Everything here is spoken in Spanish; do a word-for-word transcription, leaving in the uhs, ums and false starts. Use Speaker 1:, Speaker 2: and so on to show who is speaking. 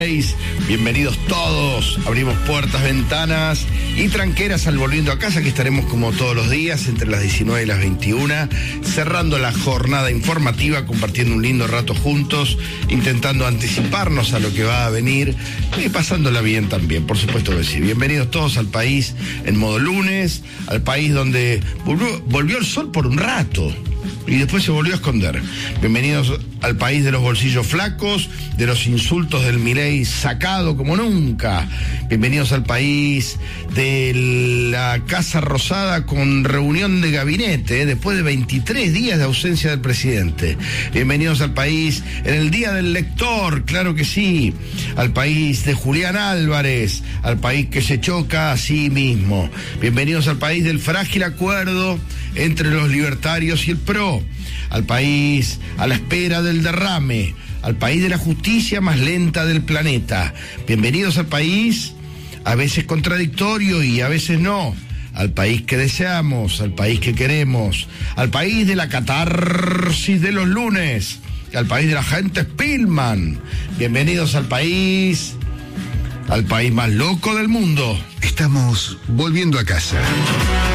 Speaker 1: Bienvenidos todos, abrimos puertas, ventanas y tranqueras al Volviendo a Casa, que estaremos como todos los días entre las diecinueve y las veintiuna, cerrando la jornada informativa, compartiendo un lindo rato juntos, intentando anticiparnos a lo que va a venir y pasándola bien también, por supuesto que sí. Bienvenidos todos al país en modo lunes, al país donde volvió, volvió el sol por un rato y después se volvió a esconder. Bienvenidos al país de los bolsillos flacos, de los insultos del Milei sacado como nunca. Bienvenidos al país de la Casa Rosada con reunión de gabinete, ¿eh? Después de veintitrés días de ausencia del presidente. Bienvenidos al país en el Día del Lector, claro que sí. Al país de Julián Álvarez, al país que se choca a sí mismo. Bienvenidos al país del frágil acuerdo entre los libertarios y el P R O. Al país a la espera del derrame, al país de la justicia más lenta del planeta. Bienvenidos al país, a veces contradictorio y a veces no, al país que deseamos, al país que queremos, al país de la catarsis de los lunes, al país de la gente Spillman. Bienvenidos al país, al país más loco del mundo.
Speaker 2: Estamos volviendo a casa.